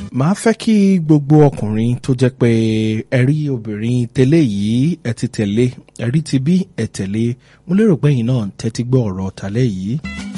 màá fẹ́ kí gbogbo ọkùnrin tó jẹ́ pé ẹ rí obìnrin tẹ́lẹ̀ yìí ẹ ti tẹ̀lé, ẹ rí ti bí ẹ tẹ̀lé, mo lérò pé ẹ̀yin náà tẹ́tí gbọ́ ọ̀rọ̀ tálẹ́ yìí.